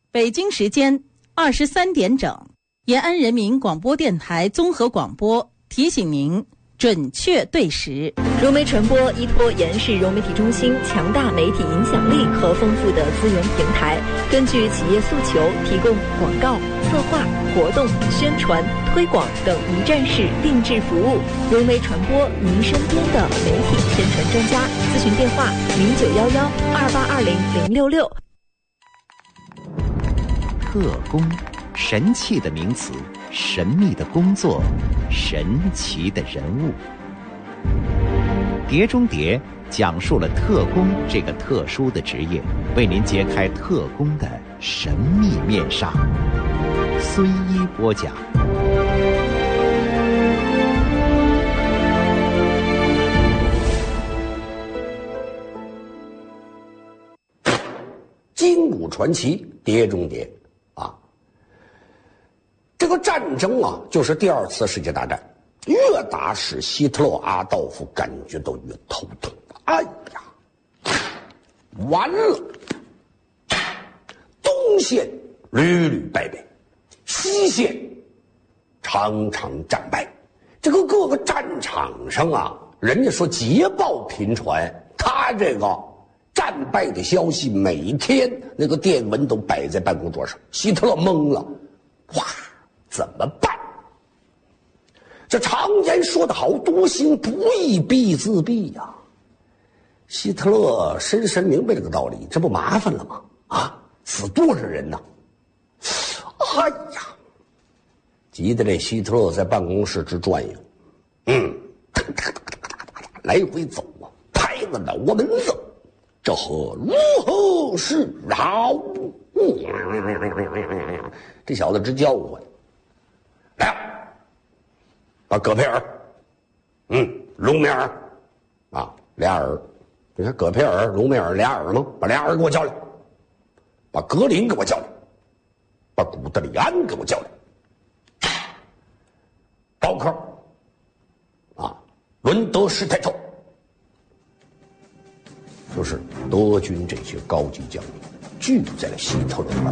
北京时间23点整，延安人民广播电台综合广播提醒您准确对时。 融媒传播依托延世融媒体中心强大媒体影响力和丰富的资源平台，根据企业诉求提供广告、策划、活动、宣传、推广等一站式定制服务。融媒传播，您身边的媒体宣传专家。咨询电话0911282066。 特工，神气的名词，神秘的工作，神奇的人物。碟中谍讲述了特工这个特殊的职业，为您揭开特工的神秘面纱。孙一播讲。 金谷传奇，碟中谍啊！这个战争啊，就是第二次世界大战。越打使希特勒阿道夫感觉到越头疼。哎呀，完了！东线屡屡败北，西线常常战败。这个各个战场上啊，人家说捷报频传，他这个战败的消息每天那个电文都摆在办公桌上。希特勒懵了，哇，怎么办？这常言说得好，多行不义必自毙呀。希特勒深深明白这个道理，这不麻烦了吗？啊，死多少人呢？哎呀，急得这希特勒在办公室直转悠，来回走啊，拍着脑门子，这何如何是好？这小子直叫唤，来，把葛培尔，隆美尔，啊，俩耳，你看葛培尔、隆美尔俩耳吗？把俩耳给我叫来，把格林给我叫来，把古德里安给我叫来，包克，啊，伦德施泰特，就是德军这些高级将领聚在了希特勒的